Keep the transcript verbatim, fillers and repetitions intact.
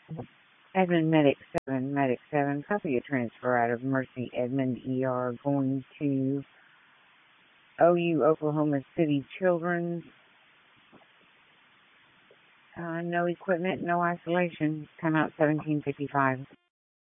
Edmond Medic seven, Medic seven, copy a transfer out of Mercy Edmond E R going to O U Oklahoma City Children's. Uh, no equipment, no isolation. Time out seventeen fifty-five.